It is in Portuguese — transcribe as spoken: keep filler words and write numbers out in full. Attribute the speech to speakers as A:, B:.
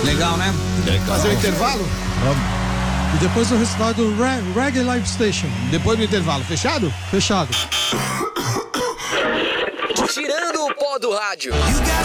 A: Legal, né?
B: Legal.
A: Fazer o intervalo?
B: Vamos.
C: E depois o recital do Re Reggae Live Station.
A: Depois do intervalo, fechado?
C: Fechado.
D: Tirando o pó do rádio.